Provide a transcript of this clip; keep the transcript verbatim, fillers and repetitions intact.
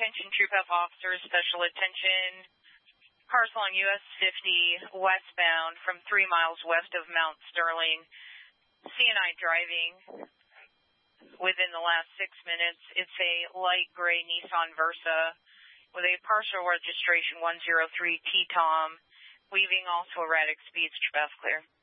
attention Troop F officers, special attention. Cars along U S fifty westbound from three miles west of Mount Sterling. C and I driving within the last six minutes. It's a light gray Nissan Versa with a partial registration one zero three T Tom, weaving also erratic speeds. Troop F clear.